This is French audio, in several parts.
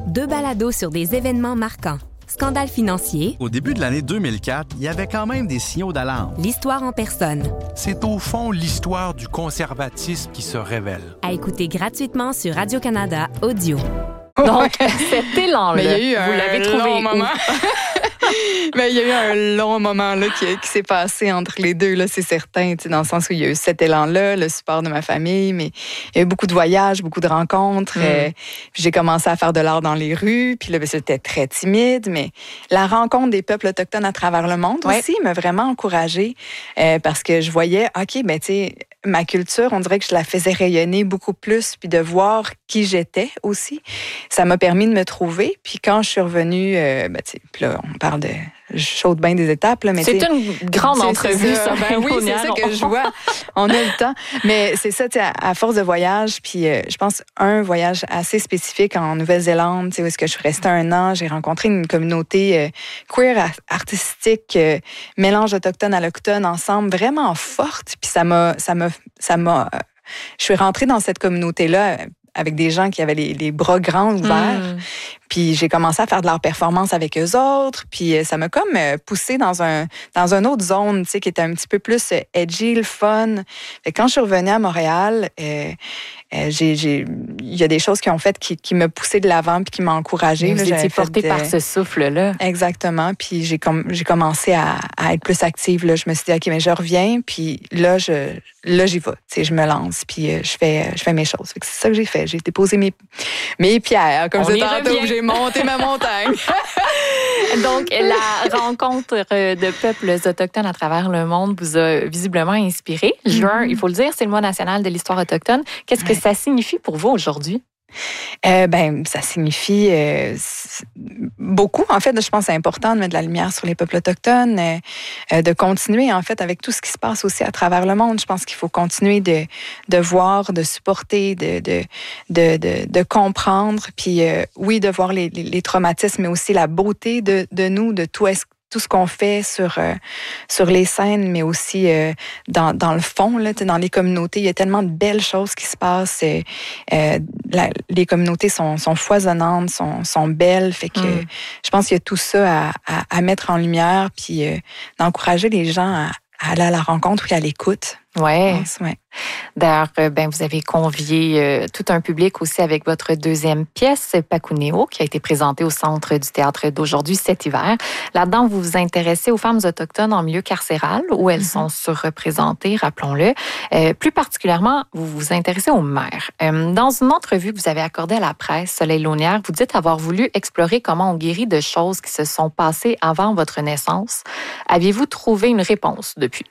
2 balados sur des événements marquants. Scandale financier. Au début de l'année 2004, il y avait quand même des signaux d'alarme. L'histoire en personne. C'est au fond l'histoire du conservatisme qui se révèle. À écouter gratuitement sur Radio-Canada Audio. Donc, cet élan-là, vous l'avez trouvé où? moment. Ben, il y a eu un long moment là, qui s'est passé entre les deux, là, c'est certain, dans le sens où il y a eu cet élan-là, le support de ma famille, mais il y a eu beaucoup de voyages, beaucoup de rencontres. Puis j'ai commencé à faire de l'art dans les rues, puis là, c'était très timide, mais la rencontre des peuples autochtones à travers le monde aussi m'a vraiment encouragée parce que je voyais, OK, ben tu sais, ma culture, on dirait que je la faisais rayonner beaucoup plus, puis de voir qui j'étais aussi. Ça m'a permis de me trouver. Puis quand je suis revenue, puis là, on parle de chaude bain des étapes. Là, mais c'est une grande entrevue, ça. Ben oui, c'est ça que je vois. On a le temps. Mais c'est ça, à force de voyage, puis je pense un voyage assez spécifique en Nouvelle-Zélande, où est-ce que je suis restée 1 an, j'ai rencontré une communauté queer, artistique, mélange autochtone à l'autochtone ensemble, vraiment forte. Puis je suis rentrée dans cette communauté-là avec des gens qui avaient les bras grands ouverts. Puis j'ai commencé à faire de leur performance avec eux autres. Puis ça m'a comme poussée dans une autre zone, qui était un petit peu plus edgy, le fun. Fait que quand je suis revenue à Montréal, il y a des choses qui ont fait qui me poussaient de l'avant puis qui m'ont encourée. Vous étiez portée par ce souffle-là. Exactement. Puis j'ai commencé à être plus active. Là. Je me suis dit, OK, mais je reviens. Puis là, j'y vais. Je me lance. Puis je fais mes choses. Fait que c'est ça que j'ai fait. J'ai déposé mes pierres, comme je disais tantôt. J'ai monté ma montagne. Donc, la rencontre de peuples autochtones à travers le monde vous a visiblement inspiré. Juin, il faut le dire, c'est le mois national de l'histoire autochtone. Qu'est-ce que ça signifie pour vous aujourd'hui? Ça signifie beaucoup. En fait, je pense que c'est important de mettre de la lumière sur les peuples autochtones, de continuer, en fait, avec tout ce qui se passe aussi à travers le monde. Je pense qu'il faut continuer de voir, de supporter, de comprendre, puis oui, de voir les traumatismes, mais aussi la beauté de nous, de tout ce qu'on fait sur les scènes, mais aussi dans le fond, là, dans les communautés. Il y a tellement de belles choses qui se passent. Les communautés sont foisonnantes, sont belles. Fait que je pense qu'il y a tout ça à mettre en lumière, puis d'encourager les gens à aller à la rencontre et à l'écoute. Ouais. D'ailleurs, vous avez convié tout un public aussi avec votre deuxième pièce, Pakuneo, qui a été présentée au Centre du théâtre d'aujourd'hui cet hiver. Là-dedans, vous vous intéressez aux femmes autochtones en milieu carcéral, où elles sont surreprésentées, rappelons-le. Plus particulièrement, vous vous intéressez aux mères. Dans une entrevue que vous avez accordée à la presse, Soleil Launière, vous dites avoir voulu explorer comment on guérit de choses qui se sont passées avant votre naissance. Aviez-vous trouvé une réponse depuis?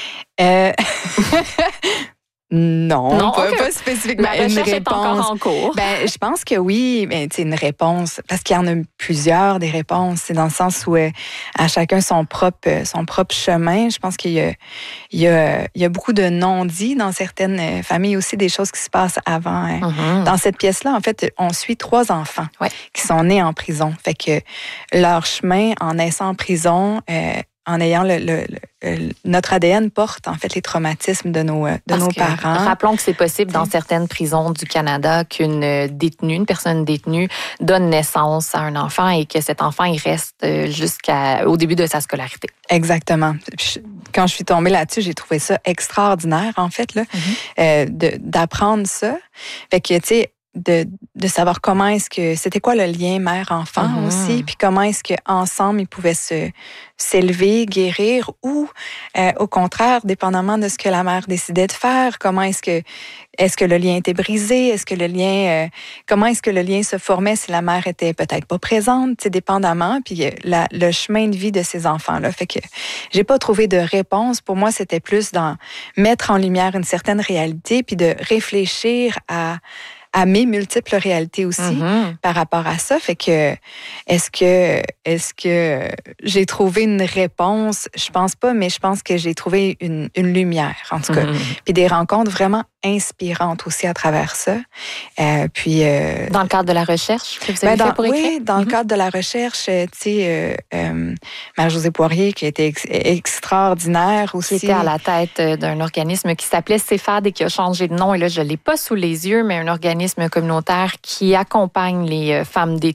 Non, pas spécifiquement. La recherche est encore en cours. Je pense que oui, mais une réponse, parce qu'il y en a plusieurs des réponses. C'est dans le sens où à chacun son propre chemin. Je pense qu'il y a beaucoup de non-dits dans certaines familles aussi, des choses qui se passent avant. Dans cette pièce-là, en fait, on suit 3 enfants qui sont nés en prison. Fait que leur chemin en naissant en prison, en ayant notre ADN porte en fait les traumatismes de nos parents. Rappelons que c'est possible dans certaines prisons du Canada qu'une personne détenue donne naissance à un enfant et que cet enfant il reste jusqu'au début de sa scolarité. Exactement. Quand je suis tombée là-dessus, j'ai trouvé ça extraordinaire en fait là, d'apprendre ça. Fait que tu sais, de savoir comment est-ce que c'était quoi le lien mère-enfant aussi, puis comment est-ce qu'ensemble ils pouvaient s'élever, guérir, ou au contraire, dépendamment de ce que la mère décidait de faire, comment est-ce que le lien était brisé, comment est-ce que le lien se formait si la mère était peut-être pas présente, dépendamment, puis le chemin de vie de ces enfants-là. Fait que j'ai pas trouvé de réponse. Pour moi, c'était plus dans mettre en lumière une certaine réalité, puis de réfléchir à mes multiples réalités aussi par rapport à ça. Fait que est-ce que j'ai trouvé une réponse? Je pense pas, mais je pense que j'ai trouvé une lumière, en tout cas. Puis des rencontres vraiment inspirantes aussi à travers ça. Puis dans le cadre de la recherche que vous avez fait pour écrire? Oui, dans le cadre de la recherche, tu sais, Marie-Josée Poirier, qui a été extraordinaire aussi. Qui était à la tête d'un organisme qui s'appelait CEFAD et qui a changé de nom. Et là, je l'ai pas sous les yeux, mais un organisme communautaire qui accompagne les femmes détenues